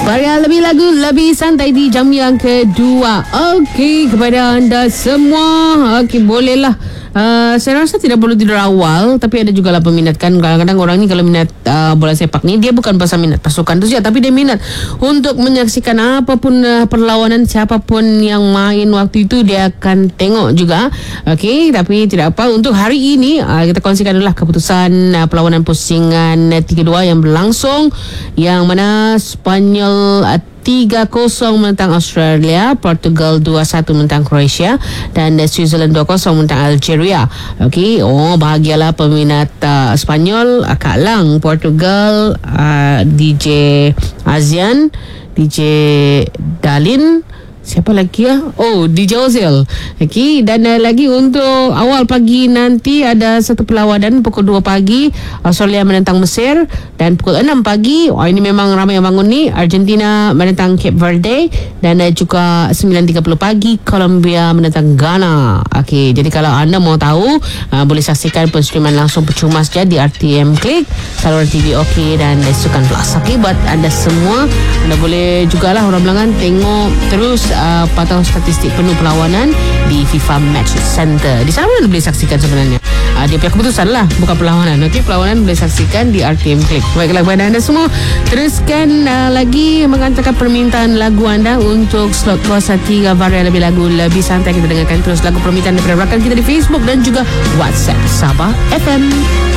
Varian lebih lagu, lebih santai di jam yang kedua. Okey, kepada anda semua. Okey, bolehlah. Saya rasa tidak perlu tidur awal, tapi ada juga lah peminat kan. Kadang-kadang orang ni kalau minat bola sepak ni, dia bukan pasal minat pasukan tu saja, tapi dia minat untuk menyaksikan apapun perlawanan, siapapun yang main waktu itu dia akan tengok juga. Okey, tapi tidak apa. Untuk hari ini kita kongsikan adalah keputusan perlawanan pusingan 3-2 yang berlangsung, yang mana Spanyol 3-0 menentang Australia, Portugal 2-1 menentang Croatia, dan Switzerland 2-0 menentang Algeria. Okey, bahagialah peminat Spanyol, Kak Lang. Portugal, DJ Azian, DJ Dalin, siapa lagi ya? DJ Ozil. Okey, dan lagi untuk awal pagi nanti ada satu perlawanan pukul 2 pagi, Australia menentang Mesir, dan pukul 6 pagi, ini memang ramai yang bangun ni, Argentina menentang Cape Verde, dan juga 9.30 pagi Colombia menentang Ghana. Okey, jadi kalau anda mau tahu, boleh saksikan penstreaman langsung percuma saja di RTM Klik, saluran TV OK dan Sukan Plus. Okey, buat anda semua, anda boleh jugalah orang Belangan tengok terus pantau statistik penuh perlawanan di FIFA Match Center. Di sana anda boleh saksikan sebenarnya dia punya keputusan lah, bukan perlawanan. Okey, perlawanan boleh saksikan di RTM Klik. Baiklah kepada anda semua, teruskan lagi mengantarkan permintaan lagu anda untuk slot kuasa 3 varian lebih lagu, lebih santai. Kita dengarkan terus lagu permintaan daripada rakan kita di Facebook dan juga WhatsApp Sabah FM.